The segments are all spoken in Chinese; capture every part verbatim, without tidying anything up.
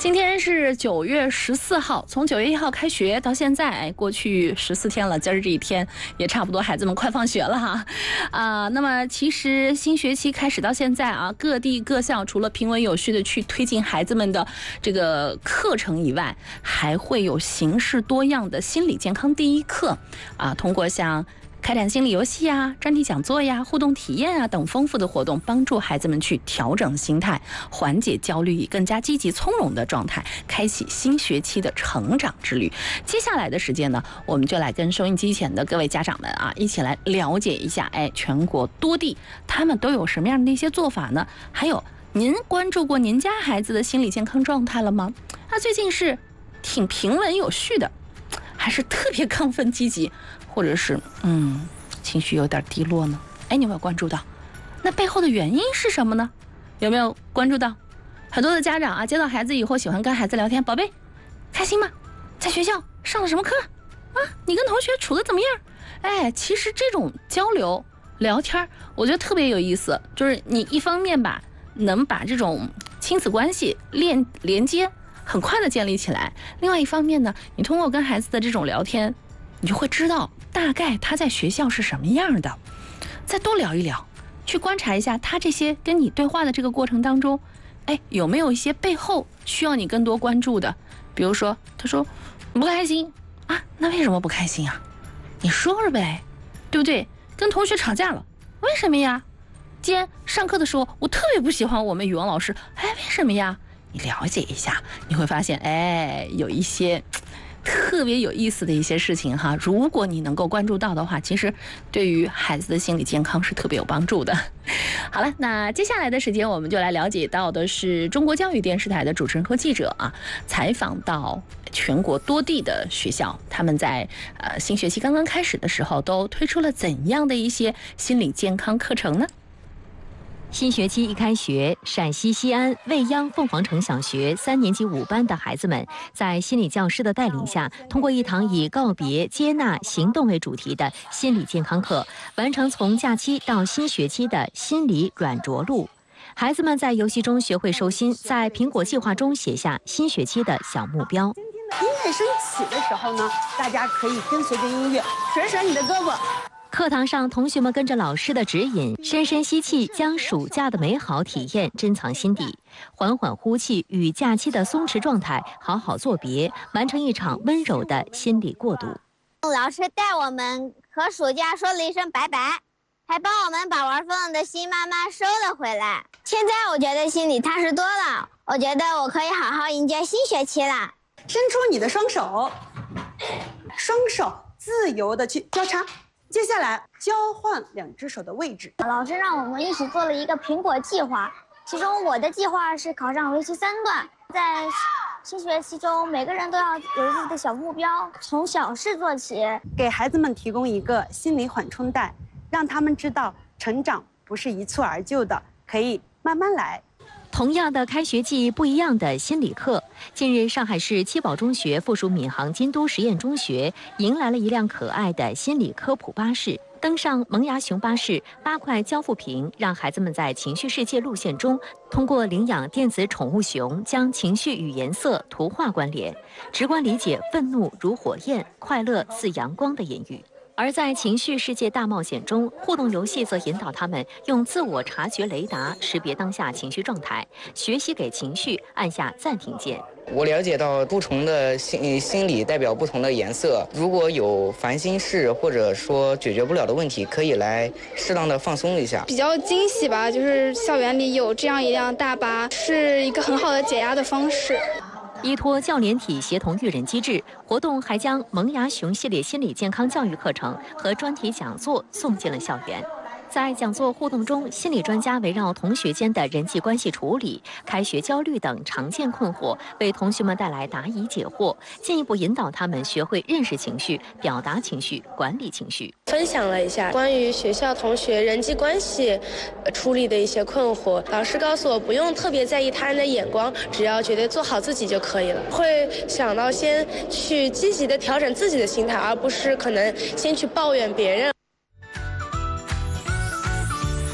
今天是九月十四号，从九月一号开学到现在，哎，过去十四天了，今儿这一天也差不多，孩子们快放学了哈。啊，那么其实新学期开始到现在啊，各地各校除了平稳有序的去推进孩子们的这个课程以外，还会有形式多样的心理健康第一课啊，通过像开展心理游戏呀、专题讲座呀、互动体验啊等丰富的活动，帮助孩子们去调整心态，缓解焦虑，以更加积极从容的状态，开启新学期的成长之旅。接下来的时间呢，我们就来跟收音机前的各位家长们啊，一起来了解一下，哎，全国多地他们都有什么样的一些做法呢？还有，您关注过您家孩子的心理健康状态了吗？他最近是挺平稳有序的，还是特别亢奋积极？或者是嗯，情绪有点低落呢？哎，你有没有关注到？那背后的原因是什么呢？有没有关注到？很多的家长啊，接到孩子以后，喜欢跟孩子聊天，宝贝，开心吗？在学校上了什么课啊？你跟同学处得怎么样？哎，其实这种交流聊天，我觉得特别有意思。就是你一方面吧，能把这种亲子关系连连接很快的建立起来；另外一方面呢，你通过跟孩子的这种聊天，你就会知道大概他在学校是什么样的，再多聊一聊，去观察一下他这些跟你对话的这个过程当中，哎，有没有一些背后需要你更多关注的？比如说，他说不开心啊，那为什么不开心啊？你说说呗，对不对？跟同学吵架了，为什么呀？今天上课的时候，我特别不喜欢我们语文老师，哎，为什么呀？你了解一下，你会发现，哎，有一些特别有意思的一些事情哈，如果你能够关注到的话，其实对于孩子的心理健康是特别有帮助的。好了，那接下来的时间我们就来了解到的是中国教育电视台的主持人和记者啊，采访到全国多地的学校，他们在呃新学期刚刚开始的时候，都推出了怎样的一些心理健康课程呢？ 新学期一开学，陕西西安未央凤凰城小学三年级五班的孩子们，在心理教师的带领下，通过一堂以告别、接纳、行动为主题的心理健康课，完成从假期到新学期的心理软着陆。孩子们在游戏中学会收心，在苹果计划中写下新学期的小目标。 音乐声起的时候呢，大家可以跟随着音乐甩甩你的胳膊。 课堂上，同学们跟着老师的指引，深深吸气，将暑假的美好体验珍藏心底，缓缓呼气，与假期的松弛状态好好作别，完成一场温柔的心理过渡。 老师带我们和暑假说了一声拜拜，还帮我们把玩疯了的心慢慢收了回来。现在我觉得心里踏实多了，我觉得我可以好好迎接新学期了。 伸出你的双手，双手自由的去交叉。接下来交换两只手的位置。 老师让我们一起做了一个苹果计划，其中我的计划是考上围棋三段。在新学期中，每个人都要有自己的小目标，从小事做起， 给孩子们提供一个心理缓冲带，让他们知道成长不是一蹴而就的，可以慢慢来。 同样的开学季，不一样的心理课。近日，上海市七宝中学附属闵行金都实验中学迎来了一辆可爱的心理科普巴士。登上萌芽熊巴士，八块交付屏让孩子们在情绪世界路线中，通过领养电子宠物熊，将情绪与颜色、图画关联，直观理解愤怒如火焰，快乐似阳光的言语。而在情绪世界大冒险中，互动游戏则引导他们用自我察觉雷达识别当下情绪状态，学习给情绪按下暂停键。 我了解到不同的心心理代表不同的颜色，如果有烦心事或者说解决不了的问题，可以来适当的放松一下。 比较惊喜吧，就是校园里有这样一辆大巴，是一个很好的解压的方式。 依托教联体协同育人机制，活动还将萌芽熊系列心理健康教育课程和专题讲座送进了校园。在讲座互动中，心理专家围绕同学间的人际关系处理、开学焦虑等常见困惑，为同学们带来答疑解惑，进一步引导他们学会认识情绪、表达情绪、管理情绪。 分享了一下关于学校同学人际关系处理的一些困惑，老师告诉我不用特别在意他人的眼光，只要觉得做好自己就可以了。会想到先去积极的调整自己的心态，而不是可能先去抱怨别人。 还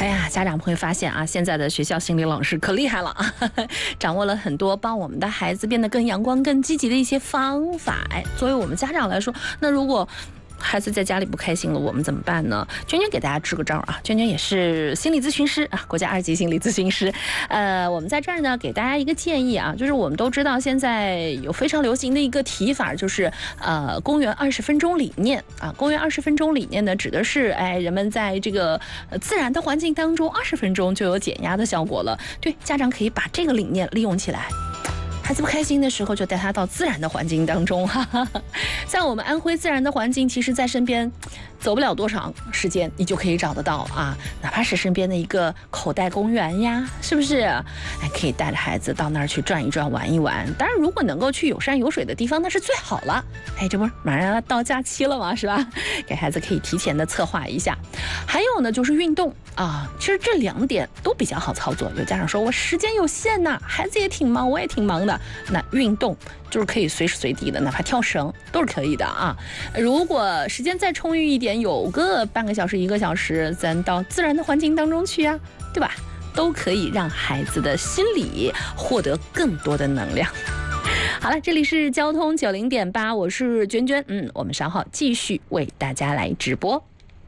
哎呀，家长会发现啊，现在的学校心理老师可厉害了啊，掌握了很多帮我们的孩子变得更阳光、更积极的一些方法。哎，作为我们家长来说，那如果孩子在家里不开心了，我们怎么办呢？娟娟给大家支个招啊，娟娟也是心理咨询师啊，国家二级心理咨询师。呃，我们在这儿呢给大家一个建议啊，就是我们都知道现在有非常流行的一个提法，就是呃公园二十分钟理念啊。公园二十分钟理念呢，指的是哎人们在这个自然的环境当中，二十分钟就有减压的效果了。对，家长可以把这个理念利用起来。孩子不开心的时候，就带他到自然的环境当中。哈哈，像我们安徽自然的环境，其实在身边走不了多长时间，你就可以找得到啊。哪怕是身边的一个口袋公园呀，是不是？哎，可以带着孩子到那儿去转一转、玩一玩。当然，如果能够去有山有水的地方，那是最好了。哎，这不是马上要到假期了吗？是吧？给孩子可以提前的策划一下。还有呢，就是运动啊。其实这两点都比较好操作。有家长说我时间有限呐，孩子也挺忙，我也挺忙的。那运动就是可以随时随地的，哪怕跳绳都是可以的啊。如果时间再充裕一点，有个半个小时、一个小时，咱到自然的环境当中去呀、啊，对吧？都可以让孩子的心理获得更多的能量。好了，这里是交通九零点八，我是娟娟，嗯，我们稍后继续为大家来直播。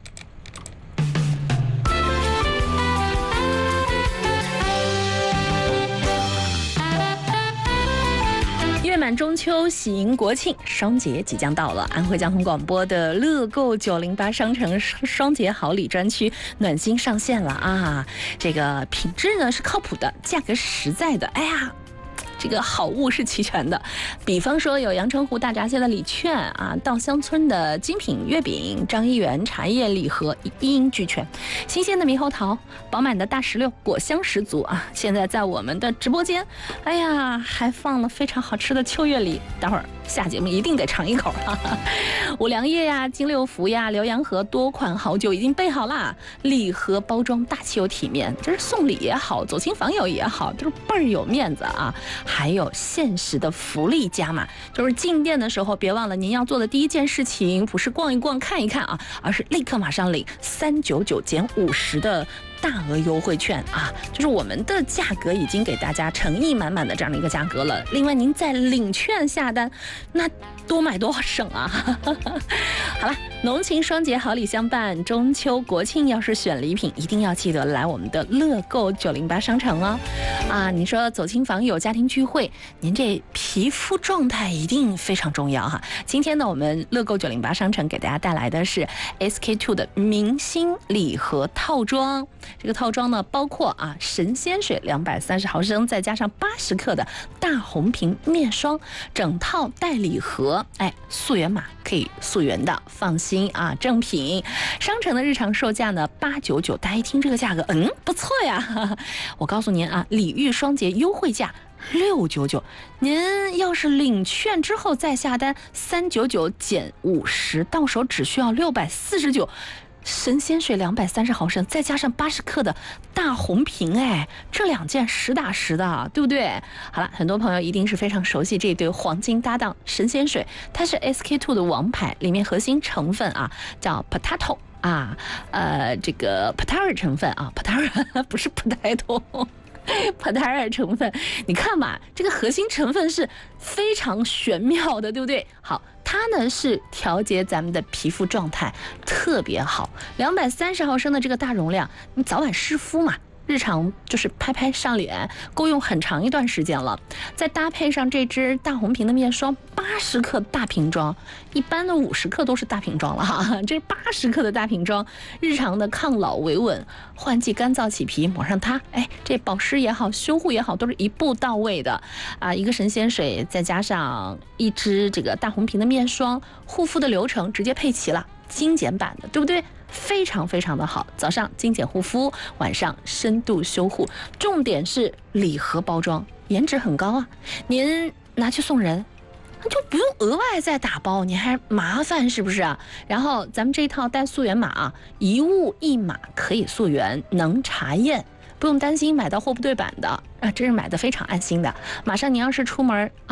月满中秋，喜迎国庆，双节即将到了。安徽交通广播的乐购九零八商城双节好礼专区暖心上线了啊！这个品质呢是靠谱的，价格是实在的。哎呀，这个好物是齐全的，比方说有阳澄湖大闸蟹的礼券啊，稻香村的精品月饼，张一元茶叶礼盒一应俱全，新鲜的猕猴桃，饱满的大石榴，果香十足啊！现在在我们的直播间，哎呀，还放了非常好吃的秋月梨，待会儿下节目一定得尝一口哈哈。五粮液呀、金六福呀、浏阳河多款好酒已经备好啦，礼盒包装大气又体面，这是送礼也好，走亲访友也好，就是倍儿有面子啊！还有限时的福利加码，就是进店的时候别忘了，您要做的第一件事情不是逛一逛看一看啊，而是立刻马上领三九九减五十的大额优惠券啊！就是我们的价格已经给大家诚意满满的这样的一个价格了。另外，您再领券下单，那多买多省啊！好了，浓情双节好礼相伴，中秋国庆要是选礼品，一定要记得来我们的乐购九零八商城哦。啊，你说走亲访友、家庭聚会，您这皮肤状态一定非常重要哈。今天呢，我们乐购九零八商城给大家带来的是 S K two 的明星礼盒套装。这个套装呢，包括啊神仙水两百三十毫升，再加上八十克的大红瓶面霜，整套带礼盒，哎，溯源码可以溯源的，放心啊，正品。商城的日常售价呢八九九，大家一听这个价格，嗯，不错呀。哈哈，我告诉您啊，礼遇双节优惠价六九九，您要是领券之后再下单，三九九减五十，到手只需要六百四十九。神仙水两百三十毫升，再加上八十克的大红瓶，哎，这两件实打实的，对不对？好了，很多朋友一定是非常熟悉这对黄金搭档神仙水，它是 S K two 的王牌，里面核心成分啊叫 potato 啊，呃，这个 potato 成分啊 ，potato 不是 potato。potato 成分，你看嘛，这个核心成分是非常玄妙的，对不对？好，它呢是调节咱们的皮肤状态特别好，两百三十毫升的这个大容量，你早晚湿敷嘛，日常就是拍拍上脸，够用很长一段时间了。再搭配上这支大红瓶的面霜，八十克大瓶装，一般的五十克都是大瓶装了哈，这是八十克的大瓶装，日常的抗老维稳、换季干燥起皮，抹上它，哎，这保湿也好，修护也好，都是一步到位的啊！一个神仙水，再加上一支这个大红瓶的面霜，护肤的流程直接配齐了，精简版的，对不对？非常非常的好，早上精简护肤，晚上深度修护，重点是礼盒包装，颜值很高啊！您拿去送人，那就不用额外再打包，你还麻烦是不是啊？然后咱们这一套带溯源码啊，一物一码可以溯源，能查验，不用担心买到货不对版的啊，这是买的非常安心的。马上你要是出门啊，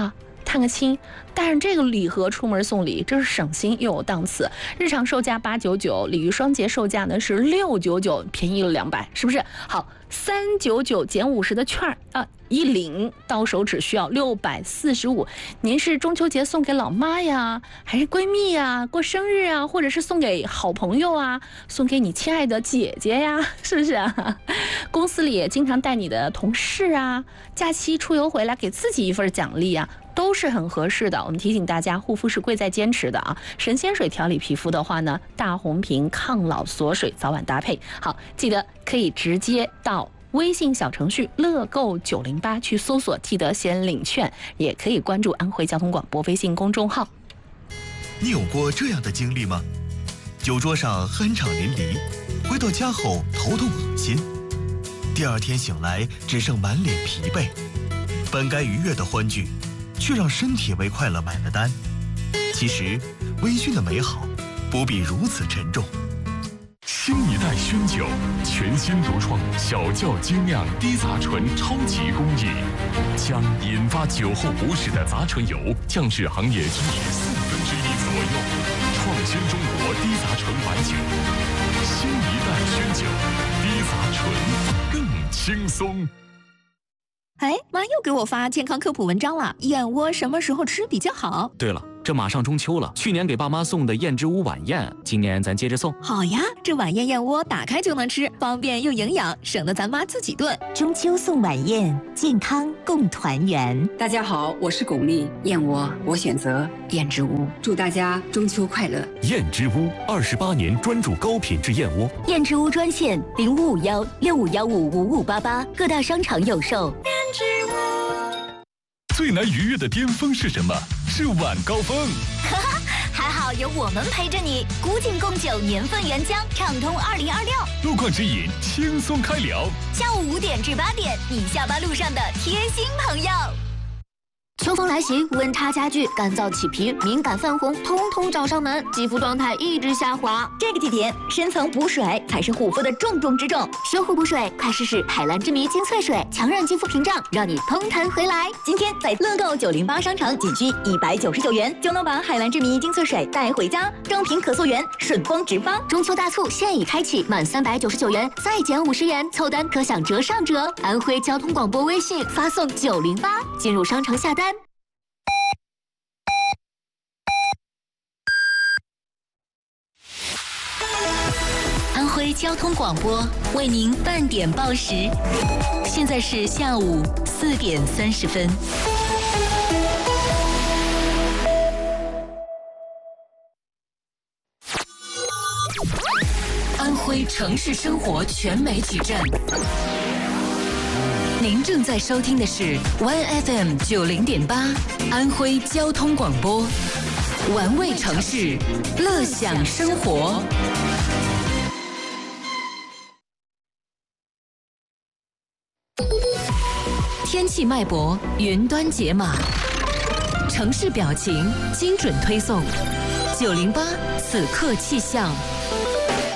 探个亲，带上这个礼盒出门送礼，这是省心又有档次。日常售价八九九，鲤鱼双节售价呢是六九九，便宜了两百，是不是？好，三九九减五十的券儿啊，一领到手只需要六百四十五。您是中秋节送给老妈呀，还是闺蜜呀？过生日啊，或者是送给好朋友啊，送给你亲爱的姐姐呀，是不是啊？公司里也经常带你的同事啊，假期出游回来给自己一份奖励啊，都是很合适的。我们提醒大家，护肤是贵在坚持的啊。神仙水调理皮肤的话呢，大红瓶抗老锁水早晚搭配。好，记得可以直接到微信小程序乐购九零八去搜索，记得先领券，也可以关注安徽交通广播微信公众号。 你有过这样的经历吗？酒桌上酣畅淋漓，回到家后头痛恶心，第二天醒来只剩满脸疲惫，本该愉悦的欢聚，却让身体为快乐买了单。其实，微醺的美好不必如此沉重。 新一代熏酒，全新独创小窖精酿低杂醇超级工艺，将引发酒后不适的杂醇油降至行业均值四分之一左右，创新中国低杂醇白酒。新一代熏酒，低杂醇更轻松。 哎，妈又给我发健康科普文章了，燕窝什么时候吃比较好？ 对了，这马上中秋了，去年给爸妈送的燕之屋晚宴，今年咱接着送。 好呀，这晚宴燕窝打开就能吃，方便又营养，省得咱妈自己炖。 中秋送晚宴，健康共团圆。 大家好，我是巩俐，燕窝我选择燕之屋，祝大家中秋快乐。 燕之屋二十八年专注高品质燕窝。 燕之屋专线零五五幺六五幺五五五八八，各大商场有售。 最难逾越的巅峰是什么？是晚高峰。 哈哈，还好有我们陪着你。古井贡酒年份原浆，畅通二零二六。 路况指引，轻松开聊。 下午五点至八点，你下班路上的贴心朋友。 秋风来袭，温差加剧，干燥起皮、敏感泛红，通通找上门，肌肤状态一直下滑。 这个季节，深层补水才是护肤的重中之重。 修护补水，快试试海蓝之谜精粹水，强韧肌肤屏障，让你嘭弹回来。 今天在乐购九零八商城，仅需一百九十九元就能把海蓝之谜精粹水带回家，正品可溯源，顺丰直发。 中秋大促现已开启，满三百九十九元再减五十元，凑单可享折上折。安徽交通广播微信发送九零八，进入商城下单。 安徽交通广播为您半点报时，现在是下午四点三十分。安徽城市生活全媒体站，您正在收听的是 One F M 九零点八，安徽交通广播，玩味城市，乐享生活。天气脉搏，云端解码，城市表情，精准推送。九零八此刻气象。